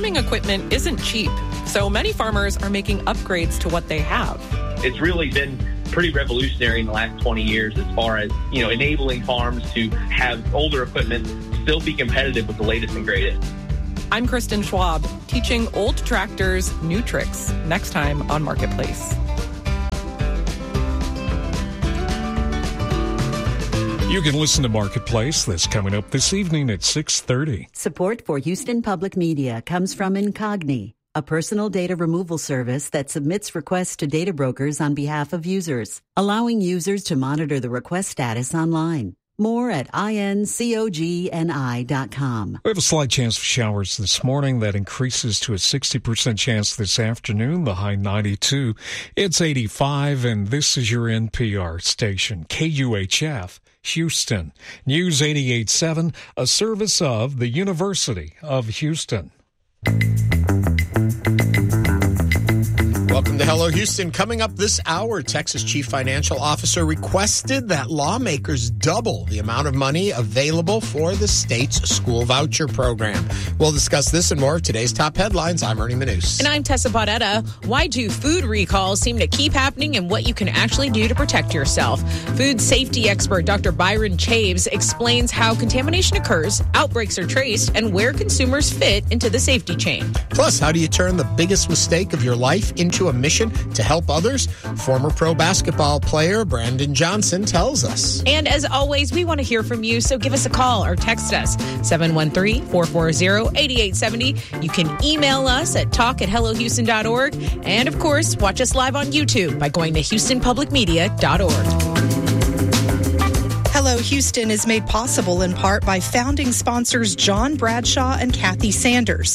Farming equipment isn't cheap, so many farmers are making upgrades to what they have. It's really been pretty revolutionary in the last 20 years as far as, enabling farms to have older equipment still be competitive with the latest and greatest. I'm Kristen Schwab, teaching old tractors new tricks, next time on Marketplace. You can listen to Marketplace. That's coming up this evening at 6:30. Support for Houston Public Media comes from Incogni, a personal data removal service that submits requests to data brokers on behalf of users, allowing users to monitor the request status online. More at incogni.com. We have a slight chance of showers this morning. That increases to a 60% chance this afternoon, the high 92. It's 85, and this is your NPR station, KUHF, Houston. News 88.7, a service of the University of Houston. Welcome to Hello Houston. Coming up this hour, Texas Chief Financial Officer requested that lawmakers double the amount of money available for the state's school voucher program. We'll discuss this and more of today's top headlines. I'm Ernie Manous. And I'm Tessa Baudetta. Why do food recalls seem to keep happening and what you can actually do to protect yourself? Food safety expert Dr. Byron Chaves explains how contamination occurs, outbreaks are traced, and where consumers fit into the safety chain. Plus, how do you turn the biggest mistake of your life into a mission to help others? Former pro basketball player Brandon Johnson tells us. And as always, we want to hear from you, so give us a call or text us, 713-440-8870. You can email us at talk@hellohouston.org. And, of course, watch us live on YouTube by going to houstonpublicmedia.org. Hello Houston is made possible in part by founding sponsors John Bradshaw and Kathy Sanders.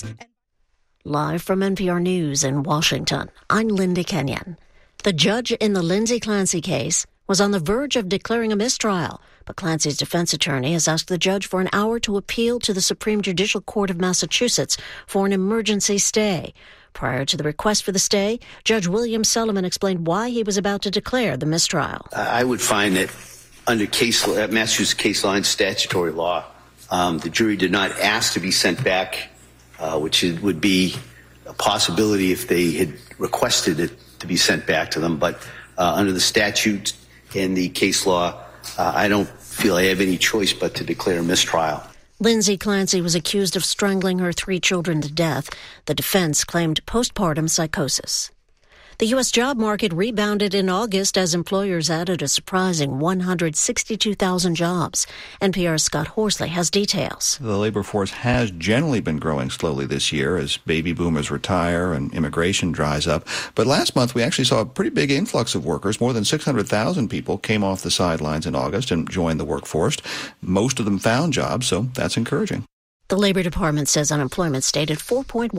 Live from NPR News in Washington, I'm Linda Kenyon. The judge in the Lindsay Clancy case was on the verge of declaring a mistrial, but Clancy's defense attorney has asked the judge for an hour to appeal to the Supreme Judicial Court of Massachusetts for an emergency stay. Prior to the request for the stay, Judge William Sullivan explained why he was about to declare the mistrial. I would find that under Massachusetts case law and statutory law, the jury did not ask to be sent back, which would be a possibility if they had requested it to be sent back to them. But under the statute and the case law, I don't feel I have any choice but to declare a mistrial. Lindsay Clancy was accused of strangling her 3 children to death. The defense claimed postpartum psychosis. The U.S. job market rebounded in August as employers added a surprising 162,000 jobs. NPR's Scott Horsley has details. The labor force has generally been growing slowly this year as baby boomers retire and immigration dries up. But last month, we actually saw a pretty big influx of workers. More than 600,000 people came off the sidelines in August and joined the workforce. Most of them found jobs, so that's encouraging. The Labor Department says unemployment stayed at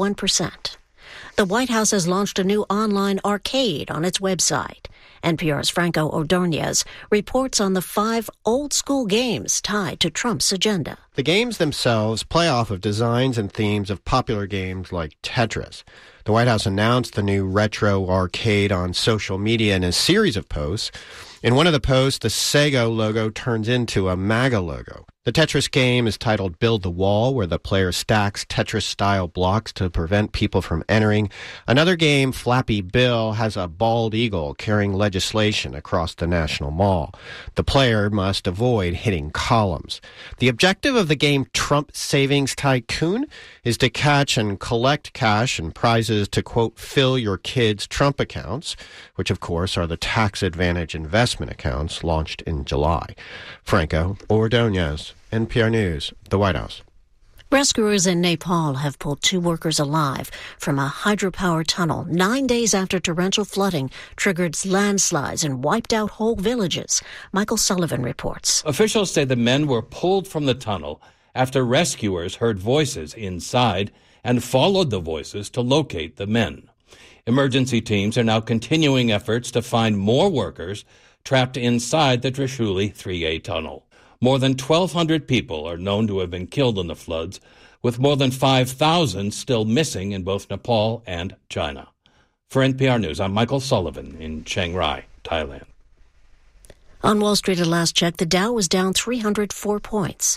4.1%. The White House has launched a new online arcade on its website. NPR's Franco Ordonez reports on the 5 old-school games tied to Trump's agenda. The games themselves play off of designs and themes of popular games like Tetris. The White House announced the new retro arcade on social media in a series of posts. In one of the posts, the Sega logo turns into a MAGA logo. The Tetris game is titled Build the Wall, where the player stacks Tetris-style blocks to prevent people from entering. Another game, Flappy Bill, has a bald eagle carrying legislation across the National Mall. The player must avoid hitting columns. The objective of the game Trump Savings Tycoon is to catch and collect cash and prizes to, quote, fill your kids' Trump accounts, which, of course, are the tax advantage investment accounts launched in July. Franco Ordonez, NPR News, the White House. Rescuers in Nepal have pulled 2 workers alive from a hydropower tunnel 9 days after torrential flooding triggered landslides and wiped out whole villages. Michael Sullivan reports. Officials say the men were pulled from the tunnel after rescuers heard voices inside and followed the voices to locate the men. Emergency teams are now continuing efforts to find more workers trapped inside the Trishuli 3A tunnel. More than 1,200 people are known to have been killed in the floods, with more than 5,000 still missing in both Nepal and China. For NPR News, I'm Michael Sullivan in Chiang Rai, Thailand. On Wall Street at last check, the Dow was down 304 points.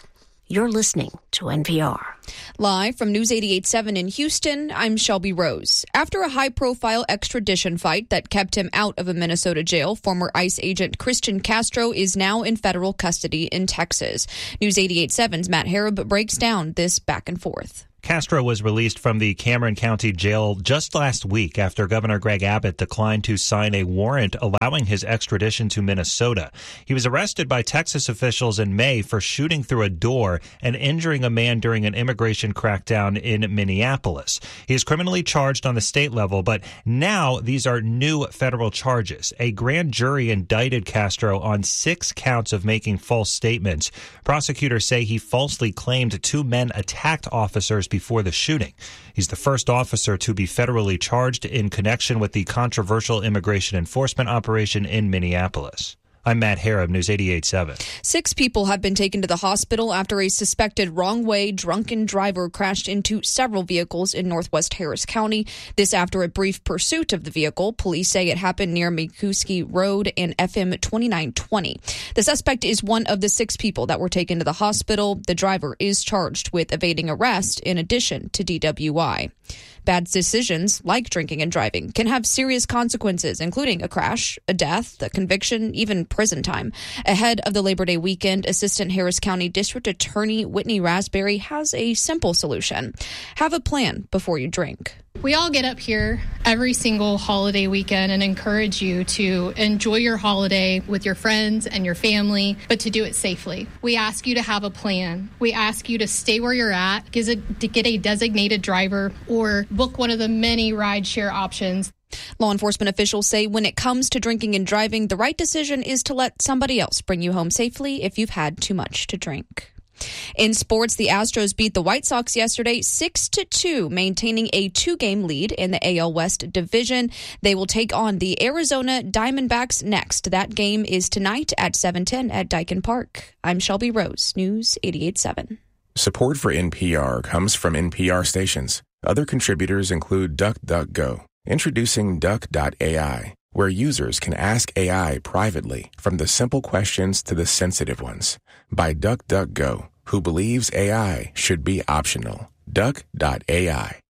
You're listening to NPR. Live from News 88.7 in Houston, I'm Shelby Rose. After a high-profile extradition fight that kept him out of a Minnesota jail, former ICE agent Christian Castro is now in federal custody in Texas. News 88.7's Matt Harab breaks down this back and forth. Castro was released from the Cameron County Jail just last week after Governor Greg Abbott declined to sign a warrant allowing his extradition to Minnesota. He was arrested by Texas officials in May for shooting through a door and injuring a man during an immigration crackdown in Minneapolis. He is criminally charged on the state level, but now these are new federal charges. A grand jury indicted Castro on 6 counts of making false statements. Prosecutors say he falsely claimed 2 men attacked officers before the shooting. He's the first officer to be federally charged in connection with the controversial immigration enforcement operation in Minneapolis. I'm Matt Harab, News 88.7. 6 people have been taken to the hospital after a suspected wrong-way drunken driver crashed into several vehicles in northwest Harris County. This after a brief pursuit of the vehicle. Police say it happened near Mikuski Road and FM 2920. The suspect is one of the 6 people that were taken to the hospital. The driver is charged with evading arrest in addition to DWI. Bad decisions, like drinking and driving, can have serious consequences, including a crash, a death, a conviction, even prison time. Ahead of the Labor Day weekend, Assistant Harris County District Attorney Whitney Raspberry has a simple solution. Have a plan before you drink. We all get up here every single holiday weekend and encourage you to enjoy your holiday with your friends and your family, but to do it safely. We ask you to have a plan. We ask you to stay where you're at, to get a designated driver, or book one of the many rideshare options. Law enforcement officials say when it comes to drinking and driving, the right decision is to let somebody else bring you home safely if you've had too much to drink. In sports, the Astros beat the White Sox yesterday 6-2, maintaining a 2-game lead in the AL West division. They will take on the Arizona Diamondbacks next. That game is tonight at 7:10 at Daikin Park. I'm Shelby Rose, News 88.7. Support for NPR comes from NPR stations. Other contributors include DuckDuckGo. Introducing Duck.ai, where users can ask AI privately, from the simple questions to the sensitive ones. By DuckDuckGo, who believes AI should be optional. Duck.ai.